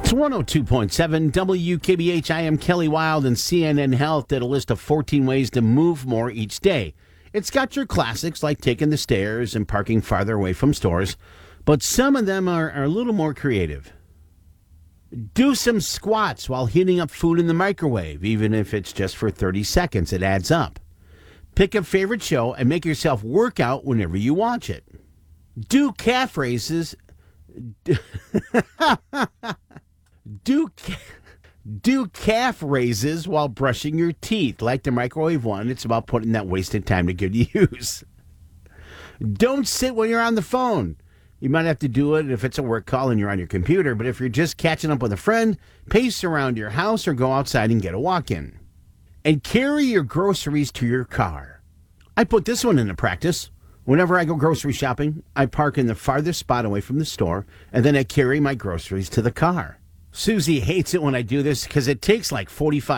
It's 102.7 WKBH. I am Kelly Wild, and CNN Health did a list of 14 ways to move more each day. It's got your classics like taking the stairs and parking farther away from stores, but some of them are a little more creative. Do some squats while heating up food in the microwave, even if it's just for 30 seconds. It adds up. Pick a favorite show and make yourself work out whenever you watch it. Do calf raises. Do calf raises while brushing your teeth. Like the microwave one, it's about putting that wasted time to good use. Don't sit when you're on the phone. You might have to do it if it's a work call and you're on your computer, but if you're just catching up with a friend, pace around your house or go outside and get a walk-in. And carry your groceries to your car. I put this one into practice. Whenever I go grocery shopping, I park in the farthest spot away from the store, and then I carry my groceries to the car. Susie hates it when I do this because it takes like 45